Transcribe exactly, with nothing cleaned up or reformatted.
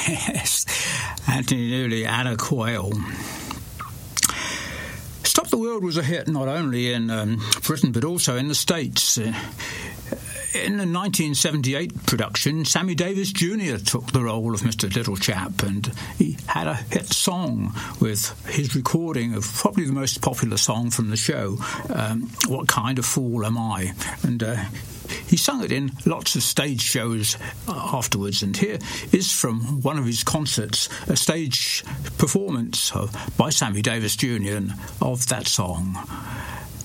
Yes, Anthony Newley, Anna Quayle. Stop the World was a hit not only in um, Britain but also in the States. Uh, in the nineteen seventy-eight production, Sammy Davis Junior took the role of Mister Little Chap, and he had a hit song with his recording of probably the most popular song from the show, um, What Kind of Fool Am I? And uh, he sung it in lots of stage shows afterwards, and here is from one of his concerts, a stage performance of, by Sammy Davis Junior of that song.